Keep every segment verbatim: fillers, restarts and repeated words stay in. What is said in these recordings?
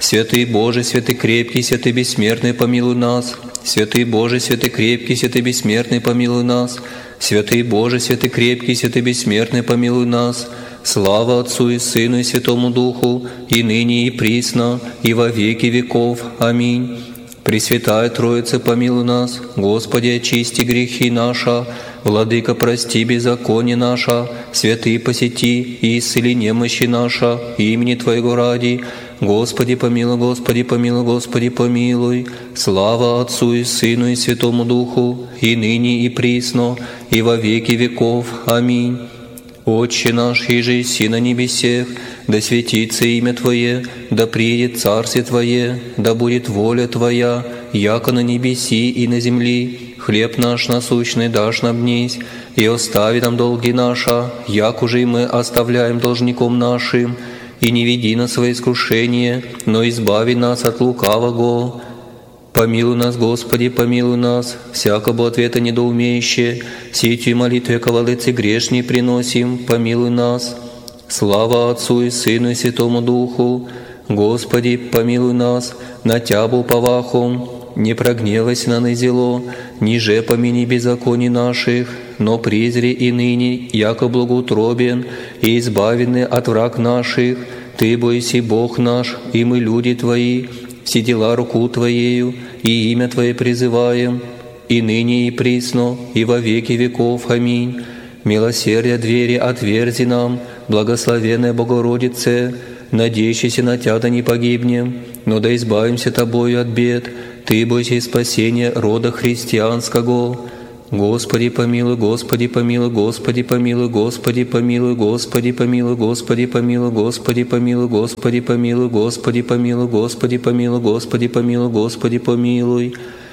Святый Боже, святый крепкий, святый бессмертный, помилуй нас. Святый Боже, святый крепкий, святый бессмертный, помилуй нас. Святый Боже, святый крепкий, святый бессмертный, помилуй нас. Слава Отцу и Сыну и Святому Духу, и ныне и присно, и во веки веков. Аминь. Пресвятая Троица, помилуй нас. Господи, очисти грехи наши. Владыка, прости беззаконие наше. Святые, посети и исцели немощи наши, имени Твоего ради. Господи, помилуй, Господи, помилуй, Господи, помилуй. Слава Отцу и Сыну и Святому Духу, и ныне и присно, и во веки веков. Аминь. Отче наш, иже еси на небесех, да светится имя Твое, да приедет Царствие Твое, да будет воля Твоя, яко на небеси и на земли. Хлеб наш насущный дашь нам днесь, и остави нам долги наши, як уже и мы оставляем должником нашим. И не веди нас во искушение, но избави нас от лукавого. Помилуй нас, Господи, помилуй нас, всякого ответа недоумеющие, сетью молитвы, яко волыцы грешней приносим, помилуй нас. Слава Отцу и Сыну и Святому Духу. Господи, помилуй нас, на Тябу повахом, не прогневайся на назело, ниже помяни беззаконий наших, но призри и ныне, яко благоутробен, и избавлены от враг наших. Ты бойся, Бог наш, и мы люди Твои, все дела руку Твоею, и имя Твое призываем, и ныне и присно, и во веки веков. Аминь. Милосердие двери отверзи нам, благословенная Богородице, надеющийся на Тя да не погибнем, но да избавимся Тобою от бед. Ты бойся и спасения рода христианского. Господи помилуй, Господи помилуй, Господи помилуй, Господи помилуй, Господи помилуй, Господи помилуй, Господи помилуй, Господи помилуй, Господи помилуй, Господи помилуй, Господи помилуй, Господи помилуй.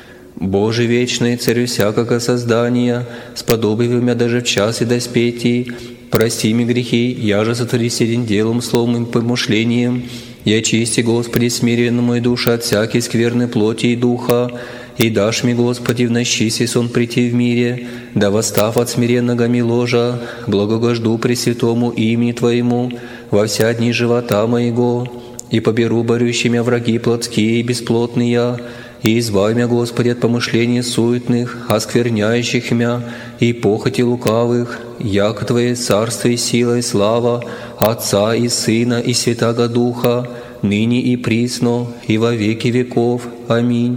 Боже вечный, Царю всякого создания, сподоби меня даже в час и доспети, прости мне грехи, я же сотвори седин делом, словом и помышлением, и очисти, Господи, смиренно мою душу от всякой скверной плоти и духа, и дашь мне, Господи, в ночи сон прийти в мире, да восстав от смиренного ми ложа, благогожду пресвятому имени Твоему во вся дни живота моего, и поберу борющими враги плотские и бесплотные, и избавь меня, Господи, от помышлений суетных, оскверняющих мя, и похоти лукавых, яко Твое царство и сила и слава Отца и Сына и Святаго Духа, ныне и присно, и во веки веков. Аминь.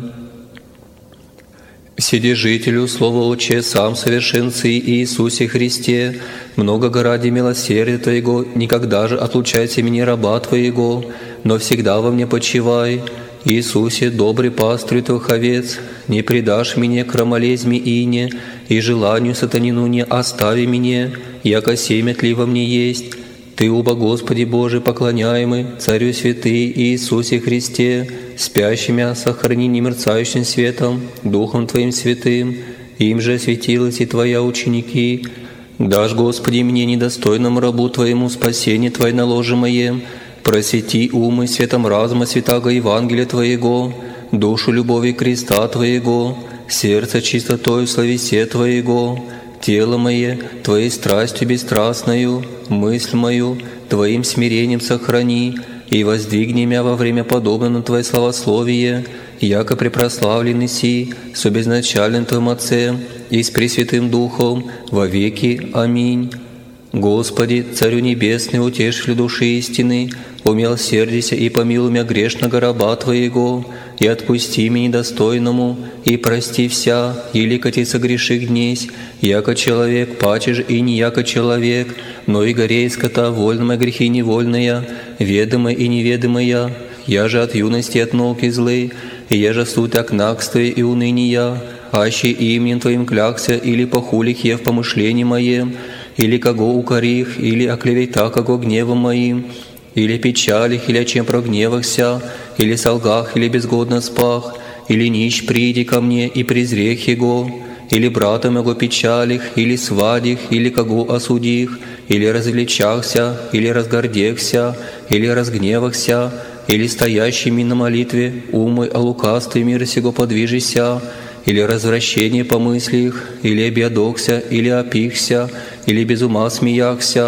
Вседержителю, Слово Отче, сам совершенцы Иисусе Христе, много ради милосердия Твоего, никогда же отлучайся меня раба Твоего, но всегда во мне почивай. Иисусе, добрый пастырь Твоих овец, не предашь меня крамолезьми ине, и желанию сатанину не остави меня, яко семя тли во мне есть. Ты, уба Господи Боже, поклоняемый, Царю святый Иисусе Христе, спящими сохрани немерцающим светом, Духом Твоим святым, им же осветилась и Твоя ученики. Дашь, Господи, мне недостойному рабу Твоему спасение Твое наложимое, просвети умы светом разума святаго Евангелия Твоего, душу любови креста Твоего, сердце чистотою словесе Твоего, тело мое Твоей страстью бесстрастною, мысль мою Твоим смирением сохрани, и воздвигни меня во время подобно на Твое славословие, яко препрославленный си, с обезначальным Твоим Отцем и с Пресвятым Духом во веки. Аминь. Господи, Царю Небесный, утешителю души истины, умилосердися и помилуй меня грешного раба Твоего, и отпусти меня недостойному, и прости вся, или коти согреших днесь, яко человек, паче же и не яко человек, но и горей скота вольная грехи невольная, ведомая и неведомая, я же от юности от науки злы, и я же суть окнакства и уныния, аще именем Твоим клякся, или похулих я в помышлении моем, или кого укорих, или оклевета кого гневом моим, или печалих, или о чем прогневахся, или солгах, или безгодно спах, или нищ приди ко мне и презрех его, или брата моего печалих, или свадих, или кого осудих, или развлечахся, или разгордехся, или разгневахся, или стоящими на молитве умы о лукавстве мира сего подвижися, или развращение по мыслях, или объедокся, или опихся, или без ума смеяхся,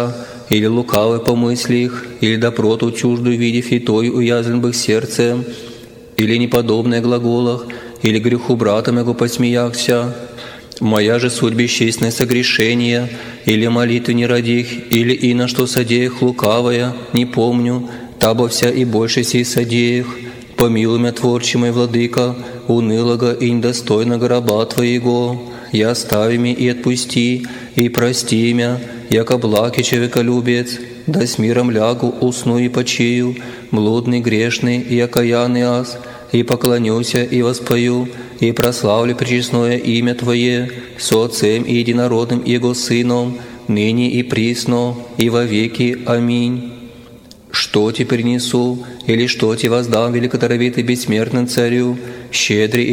или лукавый помысли их, или доброту чуждую видев и той уязвлен бы сердцем, или неподобное глаголах, или греху брата моего посмеяхся. Моя же суть бесчестное согрешение, или молитвы не родих, или и на что содеях лукавая, не помню, табо вся и больше сей содеях. Помилуй меня, творче мой владыка, унылого и недостойного раба Твоего. И остави меня и отпусти, и прости меня, яко благ и человеколюбец, да с миром лягу, усну и почию, блудный, грешный и окаянный аз, и поклонюся и воспою, и прославлю пречестное имя Твое, со Отцем и Единородным Его Сыном, ныне и присно, и во веки. Аминь. Что тебе принесу, или что тебе воздам, великодоровитый бессмертным Царю, щедрый